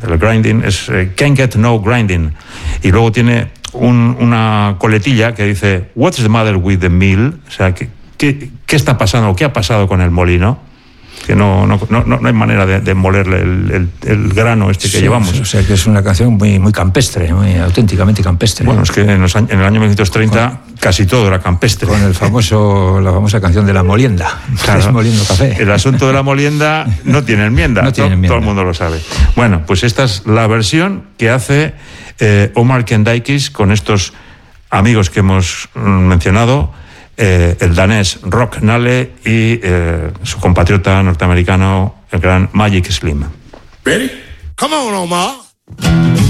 el grinding es can't get no grinding. Y luego tiene una coletilla que dice what's the matter with the mill, o sea, ¿qué está pasando? ¿Qué ha pasado con el molino? Que no hay manera de molerle el grano que llevamos. O sea, que es una canción muy, muy campestre, muy auténticamente campestre. Bueno, es que en el año 1930 casi todo era campestre. Con la famosa canción de la molienda. Claro. Es moliendo café. El asunto de la molienda no tiene enmienda. No tiene enmienda. Todo el mundo lo sabe. Bueno, pues esta es la versión que hace Omar Kendikis con estos amigos que hemos mencionado. El danés Rock Nale y su compatriota norteamericano, el gran Magic Slim. Ready? Come on, Omar.